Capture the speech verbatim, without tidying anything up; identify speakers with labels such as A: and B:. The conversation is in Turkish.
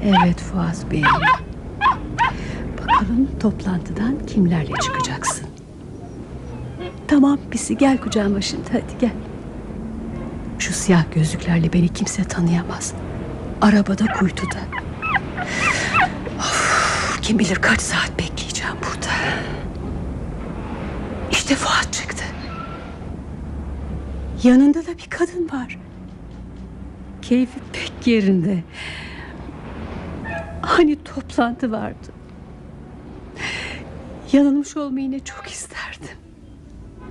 A: Evet Fuat Bey. Bakalım toplantıdan kimlerle çıkacaksın? Tamam Pisi, gel kucağıma şimdi, hadi gel. Şu siyah gözlüklerle beni kimse tanıyamaz. Arabada, kuytuda. Of, kim bilir kaç saat bekleyeceğim burada. İşte Fuat çıktı. Yanında da bir kadın var. Keyfi pek yerinde. Hani toplantı vardı. Yanılmış olmayı yine çok isterdim.